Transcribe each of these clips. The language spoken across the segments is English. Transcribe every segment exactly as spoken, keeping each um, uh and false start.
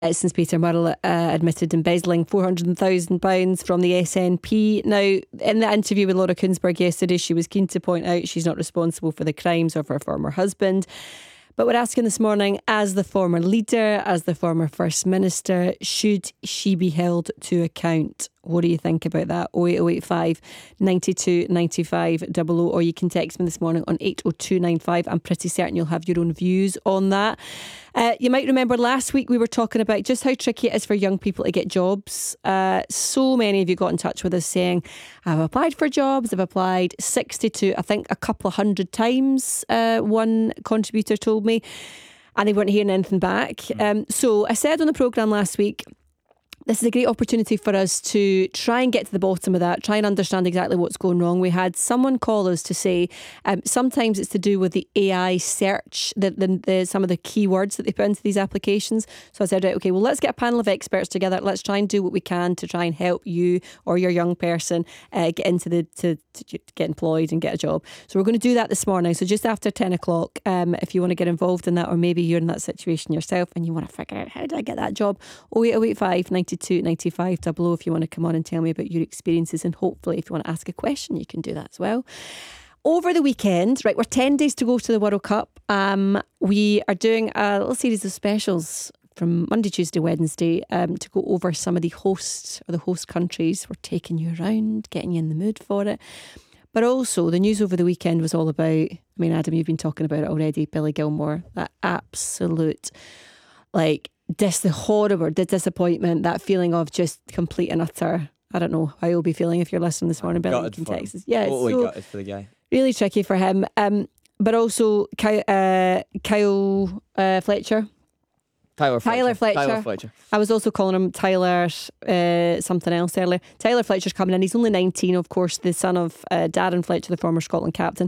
Uh, since Peter Murrell uh, admitted embezzling four hundred thousand pounds from the S N P. Now, in the interview with Laura Kuenssberg yesterday, she was keen to point out she's not responsible for the crimes of her former husband. But we're asking this morning, as the former leader, as the former First Minister, should she be held to account? What do you think about that? oh eight oh eight five, nine two, nine five double oh, or you can text me this morning on eight oh two nine five. I'm pretty certain you'll have your own views on that. Uh, you might remember last week we were talking about just how tricky it is for young people to get jobs. Uh, so many of you got in touch with us saying, I've applied for jobs, I've applied sixty-two, I think a couple of hundred times, uh, one contributor told me, and they weren't hearing anything back. Um, so I said on the programme last week, this is a great opportunity for us to try and get to the bottom of that, try and understand exactly what's going wrong. We had someone call us to say um, sometimes it's to do with the A I search, the, the, the some of the keywords that they put into these applications. So I said, right, okay, well, let's get a panel of experts together. Let's try and do what we can to try and help you or your young person uh, get into the to, to get employed and get a job. So we're going to do that this morning. So just after ten o'clock, um, if you want to get involved in that, or maybe you're in that situation yourself and you want to figure out how do I get that job, oh eight oh eight five, nine two, nine five double oh if you want to come on and tell me about your experiences, and hopefully if you want to ask a question you can do that as well. Over the weekend, right, we're ten days to go to the World Cup. Um, we are doing a little series of specials from Monday, Tuesday, Wednesday um, to go over some of the hosts or the host countries. We're taking you around, getting you in the mood for it. But also the news over the weekend was all about, I mean, Adam, you've been talking about it already, Billy Gilmore, that absolute like Dis the horror, the disappointment, that feeling of just complete and utter. I don't know how you'll be feeling if you're listening this morning, Billy, in Texas. Yeah, totally so gutted for the guy. Really tricky for him. Um, but also Kyle, uh, Kyle uh, Fletcher. Tyler Fletcher. Tyler Fletcher. Tyler Fletcher. I was also calling him Tyler uh, something else earlier. Tyler Fletcher's coming in. He's only nineteen, of course, the son of uh, Darren Fletcher, the former Scotland captain.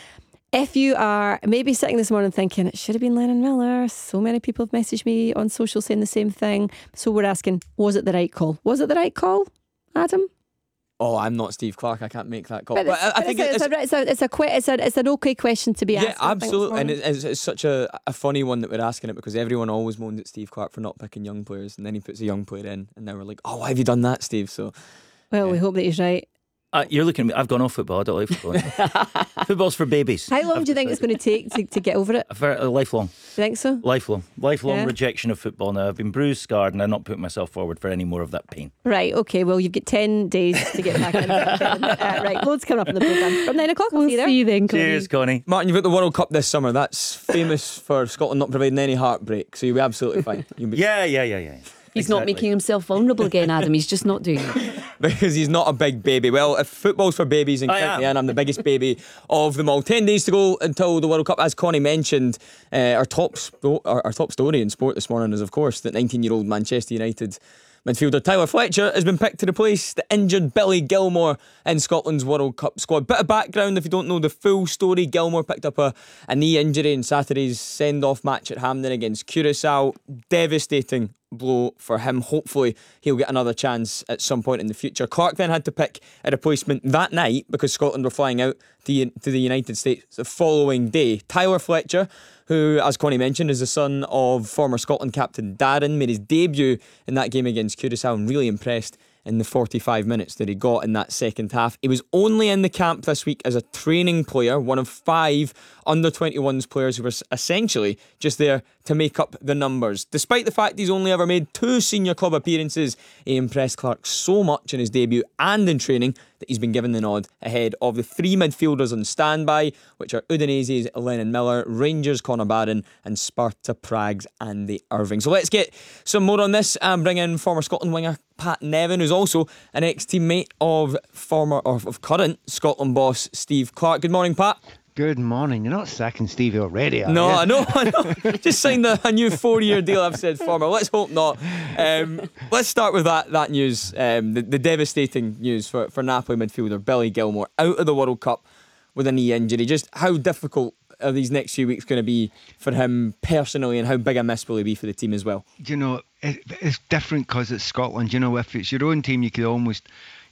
If you are maybe sitting this morning thinking, it should have been Lennon Miller, so many people have messaged me on social saying the same thing. So we're asking, was it the right call? Was it the right call, Adam? Oh, I'm not Steve Clarke. I can't make that call. But, but I, I but think it's, it's, a, it's, a, it's, a, it's, a, it's an okay question to be yeah, asked. Yeah, absolutely. And it's, it's such a, a funny one that we're asking it, because everyone always moans at Steve Clarke for not picking young players, and then he puts a young player in, and now we're like, oh, why have you done that, Steve? So, well, yeah. we hope that he's right. Uh, you're looking at me. I've gone off football. I don't like football. Football's for babies. How long do you think it's going to take to, to get over it? For, uh, lifelong. Do you think so? Lifelong. Lifelong Yeah. rejection of football now. I've been bruised, scarred, and I'm not putting myself forward for any more of that pain. Right, okay. Well, you've got ten days to get back in. uh, right, loads coming up in the programme. From nine o'clock, we'll, we'll see you there. See you then, Connie. Cheers, Connie. Martin, you've got the World Cup this summer. That's famous for Scotland not providing any heartbreak, so you'll be absolutely fine. You'll be Yeah, yeah, yeah, yeah. He's Exactly. not making himself vulnerable again, Adam. He's just not doing it. because he's not a big baby. Well, if football's for babies, and I count am. me in, I'm the biggest baby of them all. Ten days to go until the World Cup. As Connie mentioned, uh, our top spo- our, our top story in sport this morning is, of course, that nineteen-year-old Manchester United midfielder Tyler Fletcher has been picked to replace the injured Billy Gilmore in Scotland's World Cup squad. Bit of background if you don't know the full story. Gilmore picked up a, a knee injury in Saturday's send-off match at Hampden against Curaçao. Devastating blow for him. Hopefully he'll get another chance at some point in the future. Clark then had to pick a replacement that night because Scotland were flying out to, to the United States the following day. Tyler Fletcher, who, as Connie mentioned, is the son of former Scotland captain Darren, made his debut in that game against Curaçao and really impressed in the forty-five minutes that he got in that second half. He was only in the camp this week as a training player, one of five under twenty-ones players who were essentially just there to make up the numbers. Despite the fact he's only ever made two senior club appearances, he impressed Clark so much in his debut and in training that he's been given the nod ahead of the three midfielders on standby, which are Udinese's Lennon Miller, Rangers' Connor Barron, and Sparta Prague's Andy Irving. So let's get some more on this and bring in former Scotland winger Pat Nevin, who's also an ex-teammate of former or of current Scotland boss Steve Clarke. Good morning, Pat. Good morning. You're not sacking Stevie already, are No, you? I know, I know. Just signed a, a new four-year deal. I've said former. Let's hope not. Um, let's start with that that news, um, the, the devastating news for, for Napoli midfielder Billy Gilmore out of the World Cup with a knee injury. Just how difficult are these next few weeks going to be for him personally, and how big a miss will he be for the team as well? You know, it, it's different because it's Scotland. You know, if it's your own team, you could almost,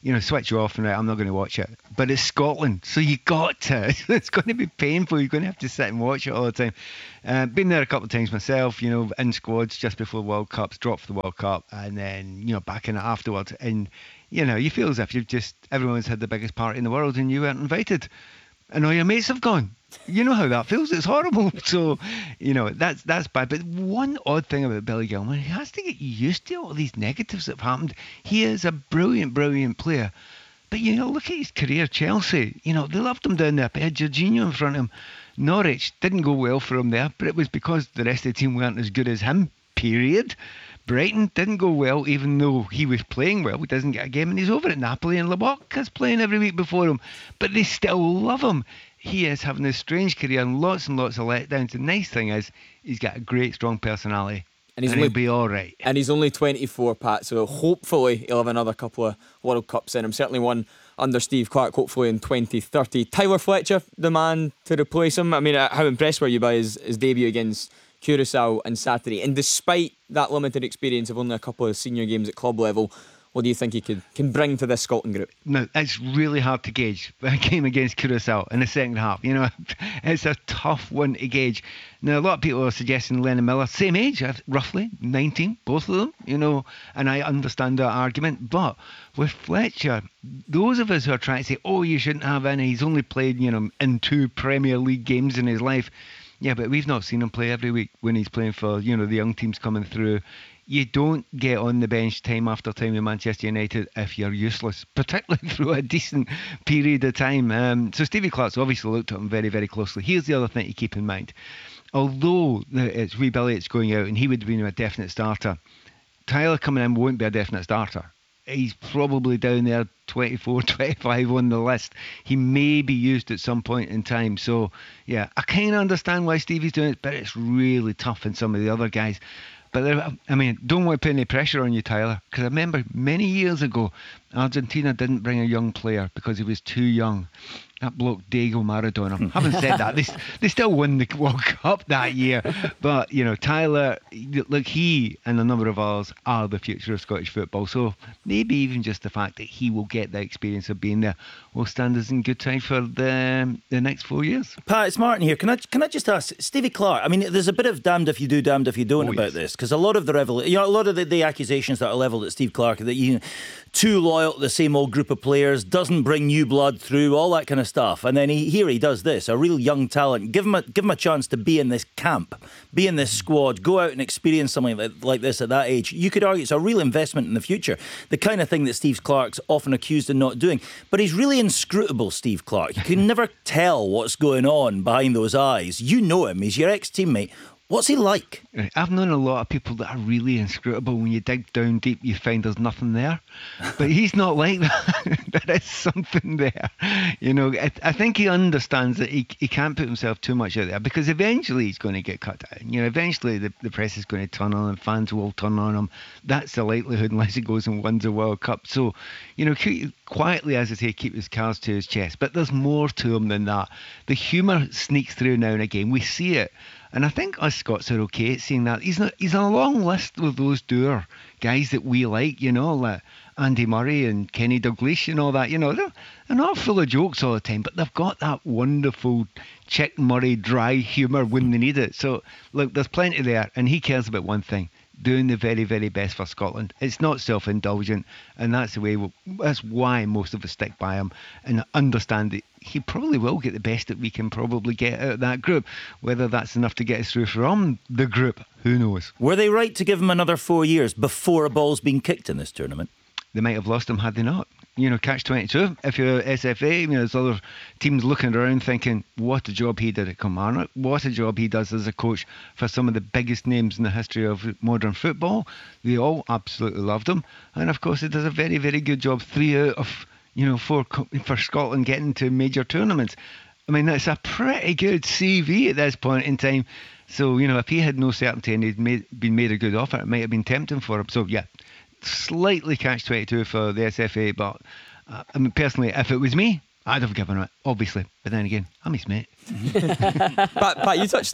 you know, switch you off and right, I'm not going to watch it. But it's Scotland, so you got to. It's going to be painful. You're going to have to sit and watch it all the time. Uh, been there a couple of times myself, you know, in squads just before the World Cups, dropped for the World Cup, and then, you know, back in it afterwards. And, you know, you feel as if you've just, everyone's had the biggest party in the world and you weren't invited. And all your mates have gone. You know how that feels. It's horrible. So, you know, that's that's bad. But one odd thing about Billy Gilmour, he has to get used to all these negatives that have happened. He is a brilliant, brilliant player. But, you know, look at his career. Chelsea, you know, they loved him down there. They had Jorginho in front of him. Norwich didn't go well for him there, but it was because the rest of the team weren't as good as him, period. Brighton didn't go well, even though he was playing well. He doesn't get a game, and he's over at Napoli, and Lobotka playing every week before him. But they still love him. He is having a strange career and lots and lots of letdowns. The nice thing is, he's got a great, strong personality. And, he's and only, he'll be all right. And he's only twenty-four, Pat, so hopefully he'll have another couple of World Cups in him. Certainly one under Steve Clarke, hopefully in twenty thirty. Tyler Fletcher, the man to replace him. I mean, how impressed were you by his, his debut against Curacao on Saturday? And despite that limited experience of only a couple of senior games at club level, what do you think he could can bring to this Scotland group? No, it's really hard to gauge a game against Curacao in the second half. You know, it's a tough one to gauge. Now, a lot of people are suggesting Lennon Miller, same age, roughly, nineteen, both of them, you know, and I understand that argument. But with Fletcher, those of us who are trying to say, oh, you shouldn't have any, he's only played, you know, in two Premier League games in his life. Yeah, but we've not seen him play every week when he's playing for, you know, the young teams coming through. You don't get on the bench time after time in Manchester United if you're useless, particularly through a decent period of time. Um, so Stevie Clarke's obviously looked at him very, very closely. Here's the other thing to keep in mind. Although it's Wee Billy that's going out and he would have been a definite starter, Tyler coming in won't be a definite starter. He's probably down there twenty-four, twenty-five on the list. He may be used at some point in time. So, yeah, I kind of understand why Stevie's doing it, but it's really tough in some of the other guys. But, there, I mean, don't want to put any pressure on you, Tyler, because I remember many years ago, Argentina didn't bring a young player because he was too young. That bloke, Diego Maradona. Having said that, they, they still won the World Cup that year. But, you know, Tyler, look, he and a number of others are the future of Scottish football. So maybe even just the fact that he will get the experience of being there will stand us in good time for the the next four years. Pat, it's Martin here. Can I can I just ask, Stevie Clarke, I mean, there's a bit of damned if you do, damned if you don't oh, about yes. this, because a lot of the revel- you know, a lot of the, the accusations that are levelled at Steve Clarke, that you too loyal to the same old group of players, doesn't bring new blood through, all that kind of stuff. And then he, here he does this, a real young talent. Give him a give him a chance to be in this camp, be in this squad, go out and experience something like, like this at that age. You could argue it's a real investment in the future. The kind of thing that Steve Clarke's often accused of not doing. But he's really inscrutable, Steve Clarke. You can never tell what's going on behind those eyes. You know him, he's your ex-teammate. What's he like? I've known a lot of people that are really inscrutable. When you dig down deep, you find there's nothing there. But he's not like that. There is something there. You know, I, I think he understands that he, he can't put himself too much out there, because eventually he's going to get cut down. You know, eventually the, the press is going to turn on him, fans will turn on him. That's the likelihood unless he goes and wins a World Cup. So, you know, quietly, as I say, keep his cards to his chest. But there's more to him than that. The humour sneaks through now and again. We see it. And I think us Scots are okay at seeing that. He's not, he's on a long list with those doer guys that we like, you know, like Andy Murray and Kenny Dalglish and all that. You know, they're, they're not full of jokes all the time, but they've got that wonderful Chick Murray dry humour when they need it. So, look, there's plenty there. And he cares about one thing: doing the very, very best for Scotland. It's not self-indulgent, and that's the way. We'll, that's why most of us stick by him and understand that he probably will get the best that we can probably get out of that group. Whether that's enough to get us through from the group, who knows? Were they right to give him another four years before a ball's been kicked in this tournament? They might have lost him had they not. You know, catch twenty-two. If you're S F A, you know, there's other teams looking around thinking, what a job he did at Kilmarnock. What a job he does as a coach for some of the biggest names in the history of modern football. They all absolutely loved him. And of course, he does a very, very good job. Three out of, you know, four for Scotland getting to major tournaments. I mean, that's a pretty good C V at this point in time. So, you know, if he had no certainty and he'd made, been made a good offer, it might have been tempting for him. So, yeah. Slightly catch twenty-two for the S F A, but uh, I mean, personally, if it was me, I'd have given it, obviously. But then again, I'm his mate. Pat, Pat, you touched